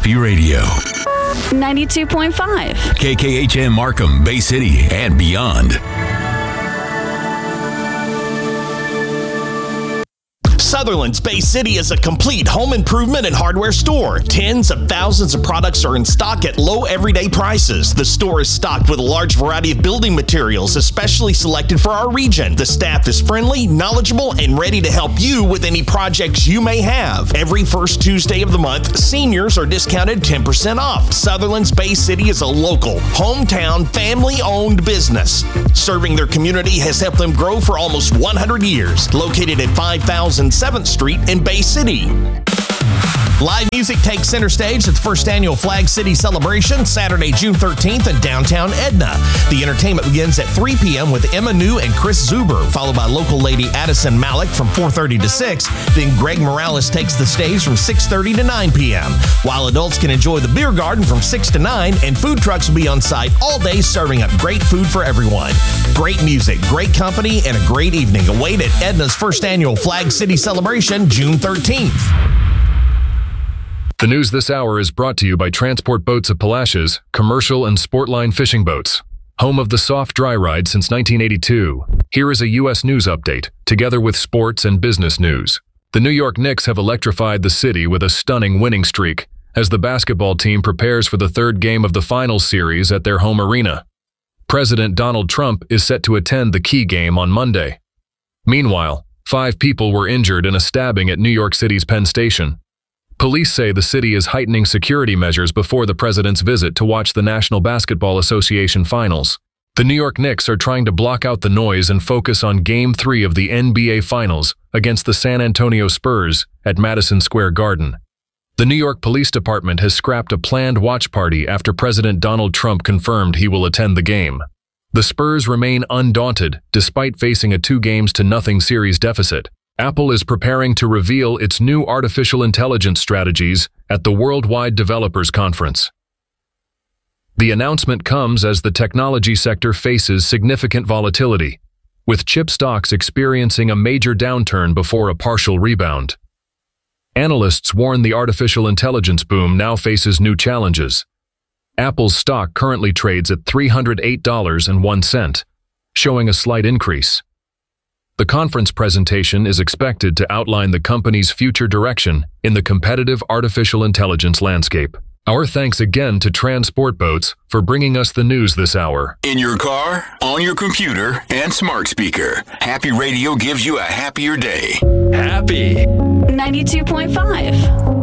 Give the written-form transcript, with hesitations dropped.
Happy Radio. 92.5. KKHM Markham, Bay City, and beyond. Sutherland's Bay City is a complete home improvement and hardware store. Tens of thousands of products are in stock at low everyday prices. The store is stocked with a large variety of building materials, especially selected for our region. The staff is friendly, knowledgeable, and ready to help you with any projects you may have. Every first Tuesday of the month, seniors are discounted 10% off. Sutherland's Bay City is a local, hometown, family-owned business. Serving their community has helped them grow for almost 100 years. Located at 5007th Street in Bay City. Live music takes center stage at the first annual Flag City Celebration, Saturday, June 13th in downtown Edna. The entertainment begins at 3 p.m. with Emma New and Chris Zuber, followed by local lady Addison Malik from 4:30 to 6. Then Greg Morales takes the stage from 6:30 to 9 p.m. While adults can enjoy the beer garden from 6 to 9, and food trucks will be on site all day serving up great food for everyone. Great music, great company, and a great evening await at Edna's first annual Flag City Celebration, June 13th. The news this hour is brought to you by Transport Boats of Palacios, commercial and sportline fishing boats. Home of the soft dry ride since 1982. Here is a U.S. news update, together with sports and business news. The New York Knicks have electrified the city with a stunning winning streak, as the basketball team prepares for the third game of the finals series at their home arena. President Donald Trump is set to attend the key game on Monday. Meanwhile, 5 people were injured in a stabbing at New York City's Penn Station. Police say the city is heightening security measures before the president's visit to watch the National Basketball Association finals. The New York Knicks are trying to block out the noise and focus on Game 3 of the NBA Finals against the San Antonio Spurs at Madison Square Garden. The New York Police Department has scrapped a planned watch party after President Donald Trump confirmed he will attend the game. The Spurs remain undaunted despite facing a 2-0 series deficit. Apple is preparing to reveal its new artificial intelligence strategies at the Worldwide Developers Conference. The announcement comes as the technology sector faces significant volatility, with chip stocks experiencing a major downturn before a partial rebound. Analysts warn the artificial intelligence boom now faces new challenges. Apple's stock currently trades at $308.01, showing a slight increase. The conference presentation is expected to outline the company's future direction in the competitive artificial intelligence landscape. Our thanks again to Transport Boats for bringing us the news this hour. In your car, on your computer, and smart speaker, Happy Radio gives you a happier day. Happy 92.5.